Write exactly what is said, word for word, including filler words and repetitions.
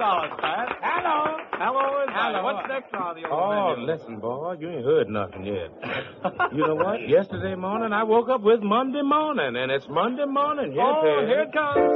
dollars, Pat. Hello. Hello, is Hello. What's next on the old Oh, menu? listen, boy, you ain't heard nothing yet. You know what? Yesterday morning, I woke up with Monday morning, and it's Monday morning. Here Oh, it is. here it comes.